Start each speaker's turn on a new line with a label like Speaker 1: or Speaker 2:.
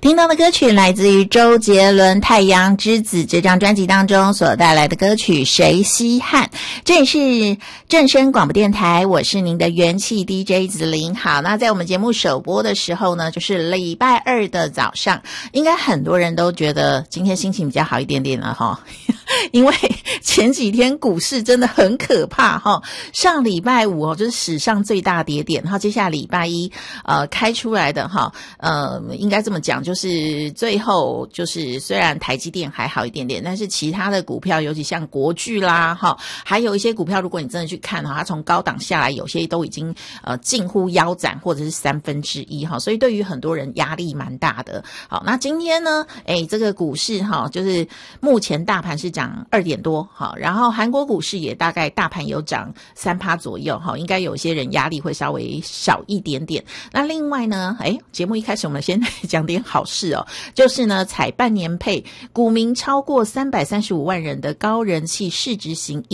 Speaker 1: 听到的歌曲来自于周杰伦《太阳之子》这张专辑当中所带来的歌曲《谁稀罕》。这里是正声广播电台，我是您的元气 DJ 子琳。好，那在我们节目首播的时候呢，就是礼拜二的早上，应该很多人都觉得今天心情比较好一点点了齁，因为前几天股市真的很可怕齁，上礼拜五就是史上最大跌点，然后接下来礼拜一开出来的齁，应该这么讲，就是最后就是虽然台积电还好一点点，但是其他的股票，尤其像国巨啦齁，还有一些股票，如果你真的去看齁，它从高档下来，有些都已经近乎腰斩或者是1/3齁，所以对于很多人压力蛮大的。好，那今天呢，这个股市齁，就是目前大盘是涨2点多，好，然后韩国股市也大概大盘有涨3%左右，好，应该有些人压力会稍微少一点点。那另外呢，节目一开始我们先讲点好事哦，就是呢采半年配，股民超过335万人的高人气市值型